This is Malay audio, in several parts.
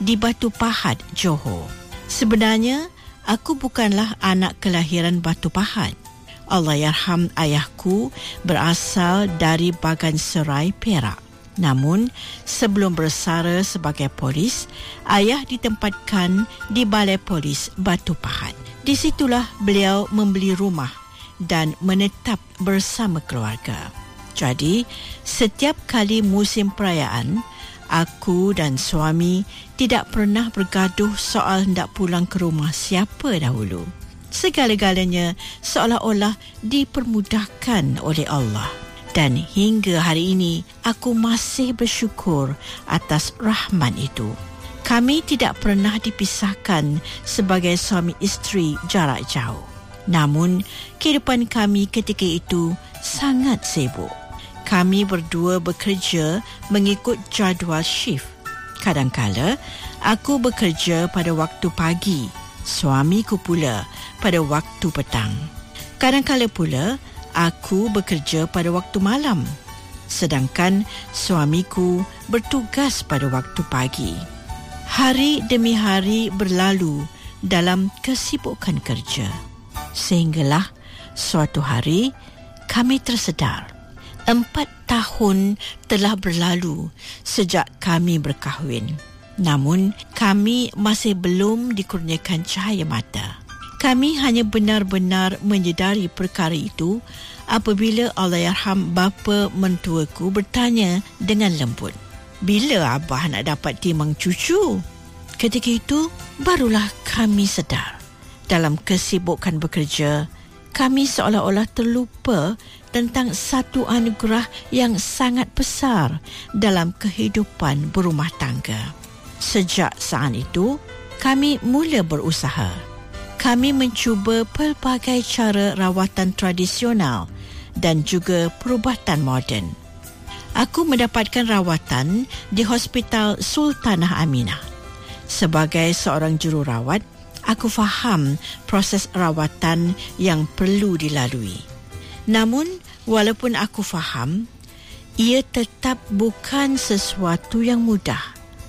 di Batu Pahat, Johor. Sebenarnya, aku bukanlah anak kelahiran Batu Pahat. Allahyarham ayahku berasal dari Bagan Serai, Perak. Namun, sebelum bersara sebagai polis, ayah ditempatkan di Balai Polis Batu Pahat. Di situlah beliau membeli rumah dan menetap bersama keluarga. Jadi, setiap kali musim perayaan, aku dan suami tidak pernah bergaduh soal hendak pulang ke rumah siapa dahulu. Segala-galanya seolah-olah dipermudahkan oleh Allah. Dan hingga hari ini, aku masih bersyukur atas rahmat itu. Kami tidak pernah dipisahkan sebagai suami isteri jarak jauh. Namun, kehidupan kami ketika itu sangat sibuk. Kami berdua bekerja mengikut jadual shift. Kadang-kala, aku bekerja pada waktu pagi, suamiku pula pada waktu petang. Kadang-kala pula, aku bekerja pada waktu malam, sedangkan suamiku bertugas pada waktu pagi. Hari demi hari berlalu dalam kesibukan kerja. Sehinggalah suatu hari kami tersedar 4 tahun telah berlalu sejak kami berkahwin. Namun kami masih belum dikurniakan cahaya mata. Kami hanya benar-benar menyedari perkara itu apabila Allahyarham bapa mentuaku bertanya dengan lembut, "Bila Abah nak dapat timang cucu?" Ketika itu, barulah kami sedar. Dalam kesibukan bekerja, kami seolah-olah terlupa tentang satu anugerah yang sangat besar dalam kehidupan berumah tangga. Sejak saat itu, kami mula berusaha. Kami mencuba pelbagai cara rawatan tradisional dan juga perubatan moden. Aku mendapatkan rawatan di Hospital Sultanah Aminah. Sebagai seorang jururawat, aku faham proses rawatan yang perlu dilalui. Namun, walaupun aku faham, ia tetap bukan sesuatu yang mudah.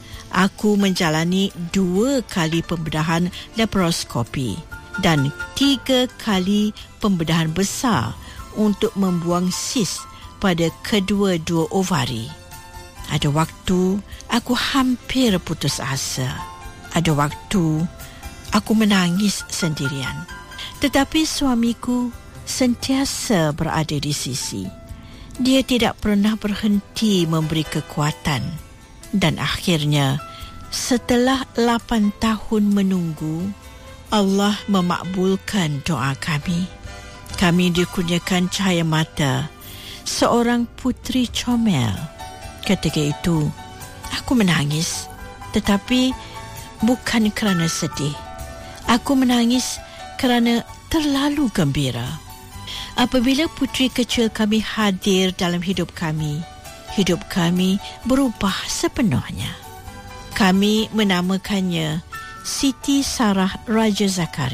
Aku menjalani 2 kali pembedahan laparoskopi dan 3 kali pembedahan besar untuk membuang sis pada kedua-dua ovari. Ada waktu aku hampir putus asa. Ada waktu aku menangis sendirian. Tetapi suamiku sentiasa berada di sisi. Dia tidak pernah berhenti memberi kekuatan. Dan akhirnya, setelah 8 tahun menunggu, Allah memakbulkan doa kami. Kami dikurniakan cahaya mata, seorang puteri comel. Ketika itu, aku menangis, tetapi bukan kerana sedih. Aku menangis kerana terlalu gembira. Apabila puteri kecil kami hadir dalam hidup kami berubah sepenuhnya. Kami menamakannya Siti Sarah Raja Zakaria.